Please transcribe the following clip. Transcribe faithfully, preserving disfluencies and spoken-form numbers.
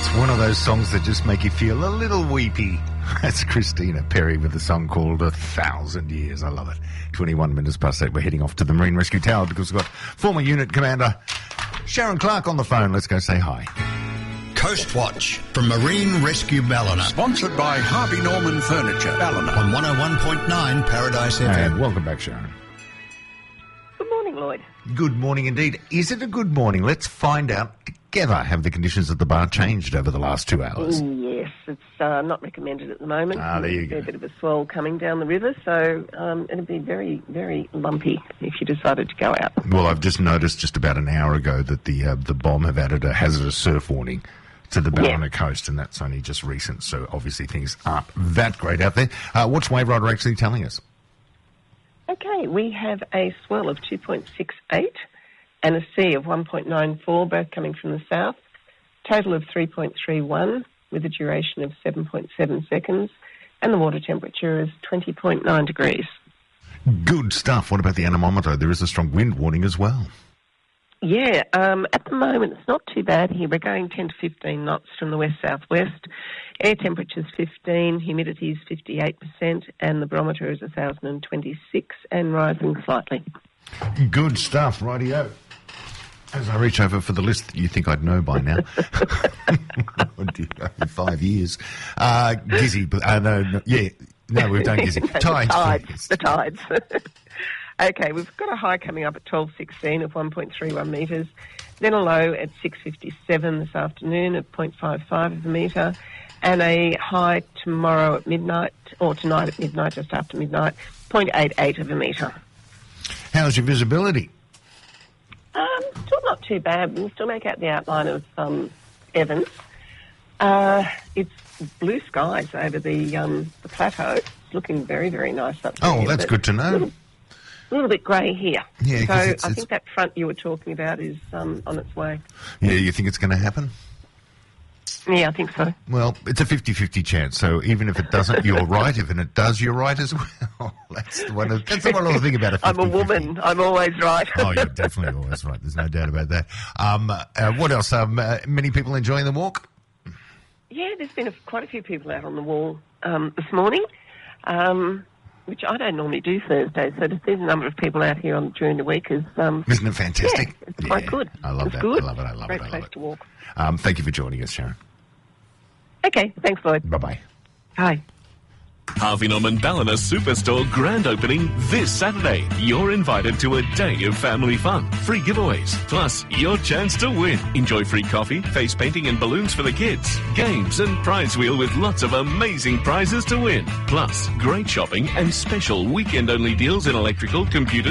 it's one of those songs that just make you feel a little weepy. That's Christina Perri with a song called A Thousand Years. I love it. twenty-one minutes past eight. We're heading off to the Marine Rescue Tower because we've got former unit commander Sharon Clark on the phone. Let's go say hi. Coast Watch from Marine Rescue Ballina. Sponsored by Harvey Norman Furniture, Ballina. On one oh one point nine Paradise F M. And welcome back, Sharon. Good morning, Lloyd. Good morning indeed. Is it a good morning? Let's find out together. Have the conditions at the bar changed over the last two hours? Yes, it's uh, not recommended at the moment. Ah, there you go. There's a bit of a swell coming down the river, so um, it'll be very, very lumpy if you decided to go out. Well, I've just noticed just about an hour ago that the uh, the bomb have added a hazardous surf warning to the Ballina Yeah. coast, and that's only just recent, so obviously things aren't that great out there. Uh, what's Wave Rider actually telling us? Okay, we have a swell of two point six eight and a sea of one point nine four, both coming from the south. Total of three point three one with a duration of seven point seven seconds, and the water temperature is twenty point nine degrees. Good stuff. What about the anemometer? There is a strong wind warning as well. Yeah, um, at the moment it's not too bad here. We're going ten to fifteen knots from the west-southwest. Air temperature's fifteen, humidity's fifty-eight percent, and the barometer is one thousand twenty-six and rising slightly. Good stuff. Rightio. As I reach over for the list that you think I'd know by now. Oh, dear, five years. Uh, Gizzy, but, uh, no, no, yeah, no, we've done Gizzy. the Tides. tides. please. The tides. Okay, we've got a high coming up at twelve sixteen of one point three one metres, then a low at six fifty-seven this afternoon at zero point five five of a metre, and a high tomorrow at midnight, or tonight at midnight, just after midnight, zero point eight eight of a metre. How's your visibility? Um, still not too bad. We can still make out the outline of um, Evans. Uh, it's blue skies over the um, the plateau. It's looking very, very nice up there. Oh, that's but good to A know. little, little bit grey here. Yeah, so 'cause I it's- it's- think that front you were talking about is um, on its way. Yeah, you think it's going to happen? Yeah, I think so. Well, it's a fifty-fifty chance, so even if it doesn't, you're right. If it does, you're right as well. That's the one. Of, that's the one other thing about a I'm fifty-fifty. a woman. I'm always right. Oh, you're definitely always right. There's no doubt about that. Um, uh, what else? Um, uh, many people enjoying the walk? Yeah, there's been a, quite a few people out on the wall um, this morning, um, which I don't normally do Thursdays. So to see the number of people out here on during the week is um, Isn't it fantastic? Yeah, it's quite good. I love It's that. good. I love it. I love Great it. I place love it. to walk. Um, thank you for joining us, Sharon. Okay, thanks, Lloyd. Bye-bye. Bye. Harvey Norman Ballina Superstore grand opening this Saturday. You're invited to a day of family fun, free giveaways, plus your chance to win. Enjoy free coffee, face painting and balloons for the kids, games and prize wheel with lots of amazing prizes to win. Plus, great shopping and special weekend-only deals in electrical, computers,